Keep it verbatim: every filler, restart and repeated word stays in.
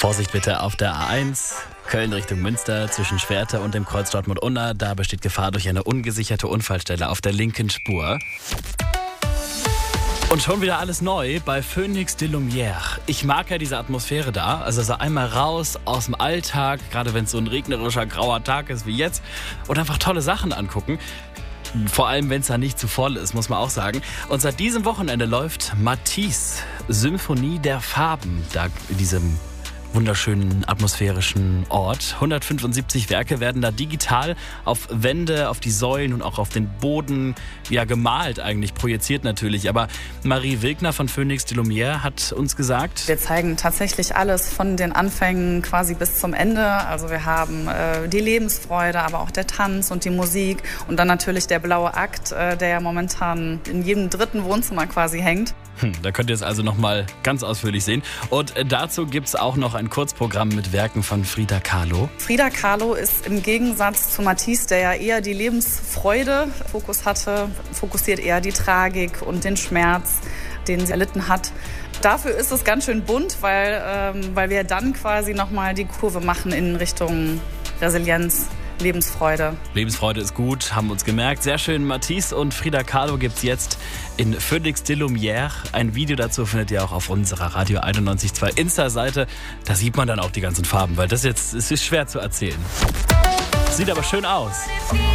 Vorsicht bitte auf der A eins, Köln Richtung Münster, zwischen Schwerte und dem Kreuz Dortmund-Unna. Da besteht Gefahr durch eine ungesicherte Unfallstelle auf der linken Spur. Und schon wieder alles neu bei Phoenix de Lumière. Ich mag ja diese Atmosphäre da. Also so einmal raus aus dem Alltag, gerade wenn es so ein regnerischer, grauer Tag ist wie jetzt. Und einfach tolle Sachen angucken. Vor allem, wenn es da nicht zu voll ist, muss man auch sagen. Und seit diesem Wochenende läuft Matisse, Symphonie der Farben, da in diesem wunderschönen atmosphärischen Ort. hundertfünfundsiebzig Werke werden da digital auf Wände, auf die Säulen und auch auf den Boden ja gemalt eigentlich, projiziert natürlich. Aber Marie Wilkner von Phoenix de Lumière hat uns gesagt: Wir zeigen tatsächlich alles von den Anfängen quasi bis zum Ende. Also wir haben äh, die Lebensfreude, aber auch der Tanz und die Musik und dann natürlich der blaue Akt, äh, der ja momentan in jedem dritten Wohnzimmer quasi hängt. Hm, da könnt ihr es also nochmal ganz ausführlich sehen. Und dazu gibt es auch noch ein Kurzprogramm mit Werken von Frida Kahlo. Frida Kahlo ist im Gegensatz zu Matisse, der ja eher die Lebensfreude Fokus hatte, fokussiert eher die Tragik und den Schmerz, den sie erlitten hat. Dafür ist es ganz schön bunt, weil, ähm, weil wir dann quasi nochmal die Kurve machen in Richtung Resilienz. Lebensfreude. Lebensfreude ist gut, haben wir uns gemerkt. Sehr schön. Matisse und Frida Kahlo gibt es jetzt in Phoenix de Lumière. Ein Video dazu findet ihr auch auf unserer Radio einundneunzig Komma zwei Insta-Seite. Da sieht man dann auch die ganzen Farben, weil das jetzt es ist schwer zu erzählen. Sieht aber schön aus.